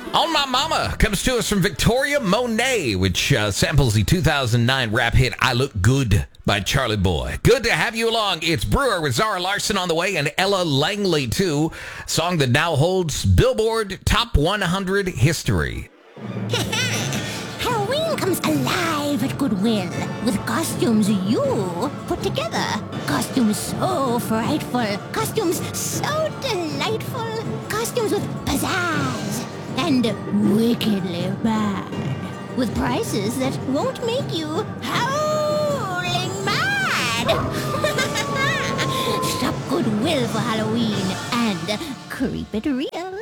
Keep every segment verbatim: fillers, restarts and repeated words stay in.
On My Mama comes to us from Victoria Monet, which uh, samples the two thousand nine rap hit I Look Good by Charlie Boy. Good to have you along. It's Brewer with Zara Larson on the way and Ella Langley, too. Song that now holds Billboard Top one hundred history. Halloween comes alive at Goodwill with costumes you put together. Costumes so frightful. Costumes so delightful. Costumes with pizzazz and wickedly bad. With prices that won't make you howling mad. Shop Goodwill for Halloween and creep it real.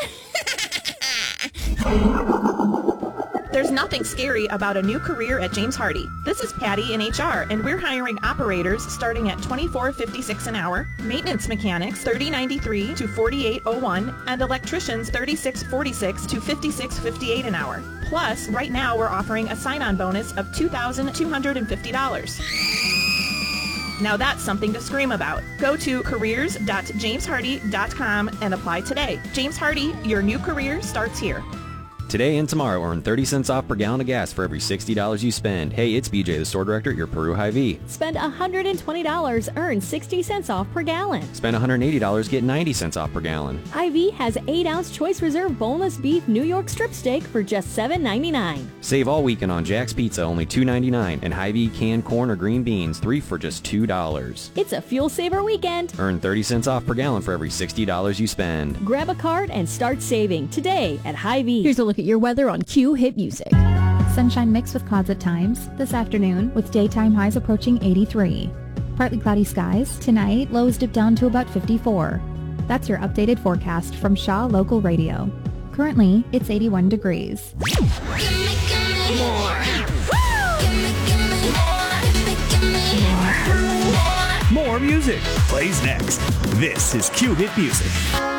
There's nothing scary about a new career at James Hardie. This is Patty in H R, and we're hiring operators starting at twenty-four fifty-six an hour, maintenance mechanics thirty ninety-three to forty-eight oh one, and electricians thirty-six forty-six to fifty-six fifty-eight an hour. Plus, right now we're offering a sign-on bonus of two thousand two hundred fifty dollars. Now that's something to scream about. Go to careers dot james hardie dot com and apply today. James Hardie, your new career starts here. Today and tomorrow, earn thirty cents off per gallon of gas for every sixty dollars you spend. Hey, it's B J, the store director at your Peru Hy-Vee. Spend one hundred twenty dollars, earn sixty cents off per gallon. Spend one hundred eighty dollars, get ninety cents off per gallon. Hy-Vee has eight ounce Choice Reserve boneless beef New York strip steak for just seven ninety-nine. Save all weekend on Jack's Pizza, only two ninety-nine, and Hy-Vee canned corn or green beans, three for just two dollars. It's a fuel saver weekend. Earn thirty cents off per gallon for every sixty dollars you spend. Grab a card and start saving today at Hy-Vee. Here's a look at your weather on Q Hit Music. Sunshine mixed with clouds at times this afternoon with daytime highs approaching eighty-three. Partly cloudy skies. Tonight, lows dip down to about fifty-four. That's your updated forecast from Shaw Local Radio. Currently, it's eighty-one degrees. More music plays next. This is Q Hit Music.